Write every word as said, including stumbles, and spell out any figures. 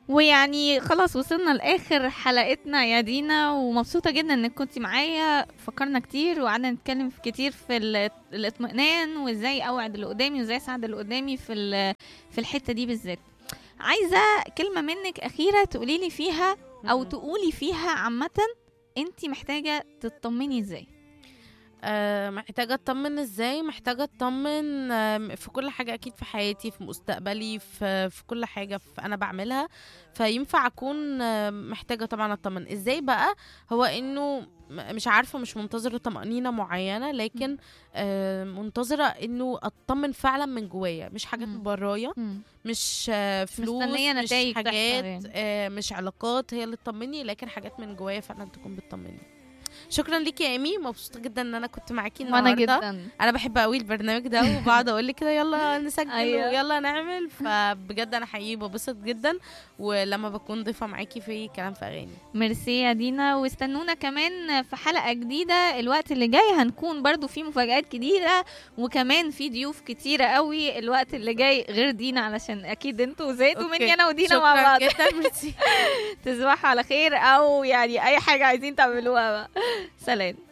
ويعني خلاص وصلنا لاخر حلقتنا يا دينا، ومبسوطه جدا انك كنتي معايا. فكرنا كتير وقعدنا نتكلم في كتير في ال- الاطمئنان، وازاي اوعد اللي قدامي، وازاي اساعد اللي قدامي في ال- في الحته دي بالذات. عايزه كلمه منك اخيره تقولي لي فيها، او مم. تقولي فيها عامه، انتي محتاجه تطمني ازاي؟ آه، محتاجة اطمن ازاي؟ محتاجة اطمن آم، في كل حاجة اكيد، في حياتي، في مستقبلي، في في كل حاجة في انا بعملها. فينفع اكون آم، محتاجة طبعا اطمن ازاي بقى. هو انه م- مش عارفة، مش منتظرة طمأنينة معينة، لكن آه، منتظرة انه اطمن فعلا من جوايا، مش حاجات مم. من برايا، مم. مش آه، مش فلوس، مستنيه مش نتائج تحصل حاجات يعني. آه، مش علاقات هي اللي تطمني، لكن حاجات من جوايا فعلا تكون بتطمني. شكرا ليكي يا ايمي، مبسوطه جدا ان انا كنت معاكي وانا النهارده. جدا. انا بحب قوي البرنامج ده، وبقعد اقول لك كده يلا نسجل ايوه. ويلا نعمل، فبجد انا حقيقي ببسط جدا ولما بكون ضيفه معاكي في كلام في اغاني. ميرسي يا دينا، واستنونا كمان في حلقة جديدة. الوقت اللي جاي هنكون برضو في مفاجآت جديدة، وكمان في ضيوف كتيرة قوي الوقت اللي جاي غير دينا، علشان اكيد انتوا زيتوا مني اوكي، انا ودينا مع شكرا بعض. جدا، ميرسي. تصبحوا على خير، او يعني اي حاجة عايزين تعملوها بقى. سلام.